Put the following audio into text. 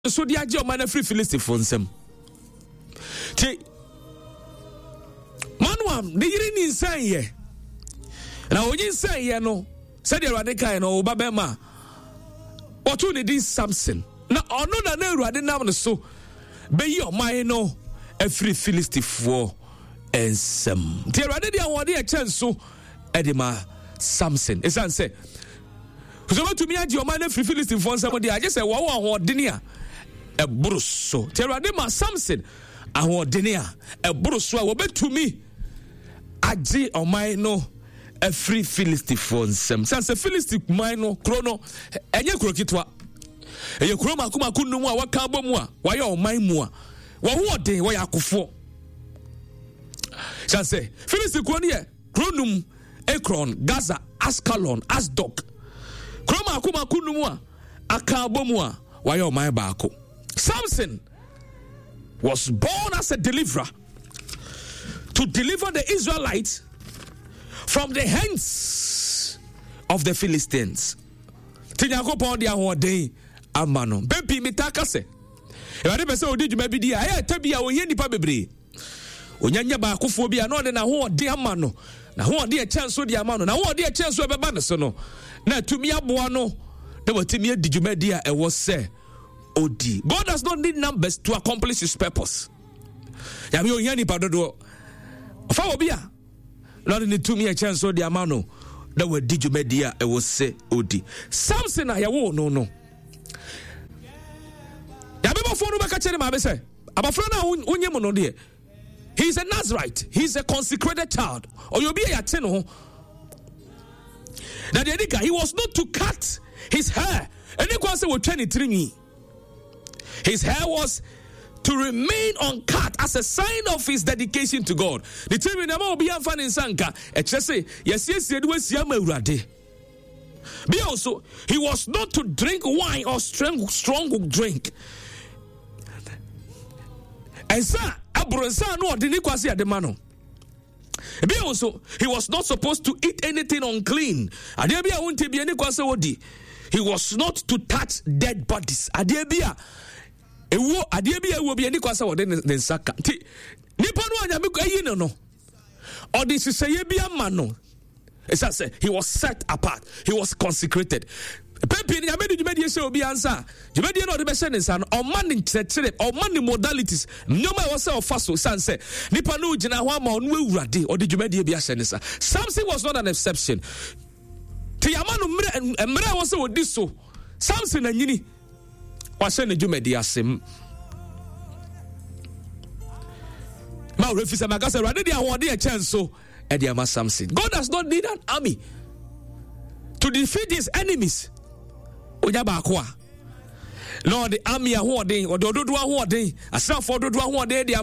so the agye man free Philistine for nsem. Ti Manuam the yiri ni nsan ye. Na onyi nsan ye no said the Radika no Obabema. Otu ne din Samson. Na ono na Awurade nam no so be your man no a free Philistine for nsem. Ti Awurade dia wode a chance so edema Samson. Esan say so to me agye man free Philistine for nsem dia agye say wo hodene a e bruso. Ti Awurade ma Samson a hodene a e bruso a wo betumi agye oman no a free Philistine for nsem. Sanse Philistine man no krono enye krokitwa. Eye kuro makuma kunu mu a waka bomu a waye oman mu a wo hoden wo yakofo. Sanse Philistine kuro ne kronum Ekron, Gaza, Ascalon, Asdod. Kuro makuma kunu mu a aka bomu a waye oman baako. Samson was born as a deliverer to deliver the Israelites from the hands of the Philistines. Tinyako pon dia hoden amano. Bepi mitaka se. Ewade pese odi djuma bi dia aye tabia ohie nipa bebre. Onyanya ba akofo bia na ode na hoden amano. Na hoden e chance odi amano. Na hoden e chance obeba ne so no. Na tumi aboa no. Na watimi adi djuma dia e wo se odi. God does not need numbers to accomplish his purpose. Ya mi ohie nipa dodo. Fa obia Lord ni tumi a chance odi amano. Na wadi djuma dia e wo se odi. Samson na ya wo no. He's a Nazarite. He's a consecrated child. Or you'll be a teno. Now the Edika, he was not to cut his hair. And the question was 23. His hair was to remain uncut as a sign of his dedication to God. The time in the be a fan in Sanka, a chese, yes, Yama. Be also, he was not to drink wine or strong drink. And sir, Abronsa no didn't quasi at the mano. Be also, he was not supposed to eat anything unclean. Adebia won't be any quasi odi. He was not to touch dead bodies. Adebia will be any quasi or then saka. Nippon no. Or this is a bia mano. He was set apart. He was consecrated. Pepe ni amedi jumedi yese obi ansa. Jumedi no de be sene san o man nchetere o man modalities. Nyoma wo se ofaso sanse. Nipa no gina ho ama onu awurade o de jumedi bi ahye ne sa. Samson was not an exception. Ti amanu mre wo se odi so. Samson anyini. Wa se ne jumedi asem. Ma refisa magase awurade dia ho de a chance so. Samson. God does not need an army to defeat his enemies. Lord, the army are hoarding, or the Dodo are hoarding, a self for Dodo are hoarding.